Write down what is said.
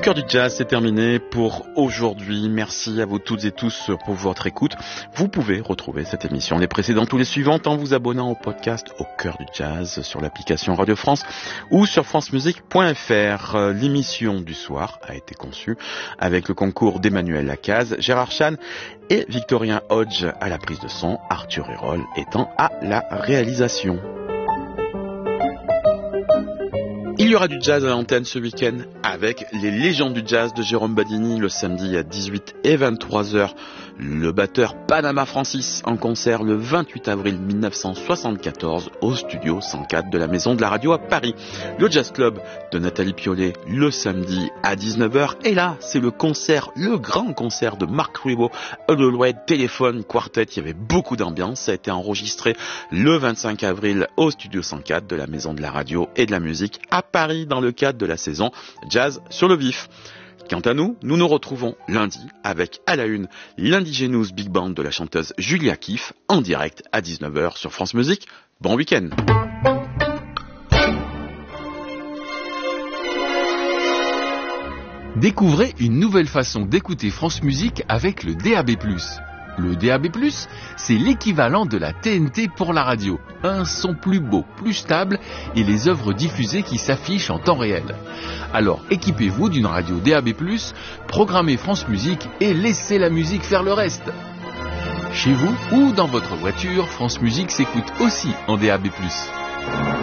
Cœur du Jazz, c'est terminé pour aujourd'hui. Merci à vous toutes et tous pour votre écoute. Vous pouvez retrouver cette émission, les précédentes ou les suivantes, en vous abonnant au podcast Au Cœur du Jazz sur l'application Radio France ou sur francemusique.fr. L'émission du soir a été conçue avec le concours d'Emmanuel Lacaze, Gérard Chan et Victorien Hodge à la prise de son, Arthur Hérol étant à la réalisation. Il y aura du jazz à l'antenne ce week-end avec les légendes du jazz de Jérôme Badini le samedi à 18 et 23h. Le batteur Panama Francis en concert le 28 avril 1974 au studio 104 de la Maison de la Radio à Paris. Le Jazz Club de Nathalie Piollet le samedi à 19h. Et là, c'est le concert, le grand concert de Marc Ribot, Adelaide Telephone Quartet. Il y avait beaucoup d'ambiance. Ça a été enregistré le 25 avril au studio 104 de la Maison de la Radio et de la Musique à Paris dans le cadre de la saison Jazz sur le vif. Quant à nous, nous nous retrouvons lundi avec à la une l'Indigénouse Big Band de la chanteuse Julia Keefe en direct à 19h sur France Musique. Bon week-end. Découvrez une nouvelle façon d'écouter France Musique avec le DAB+. Le DAB+, c'est l'équivalent de la TNT pour la radio. Un son plus beau, plus stable et les œuvres diffusées qui s'affichent en temps réel. Alors équipez-vous d'une radio DAB+, programmez France Musique et laissez la musique faire le reste. Chez vous ou dans votre voiture, France Musique s'écoute aussi en DAB+.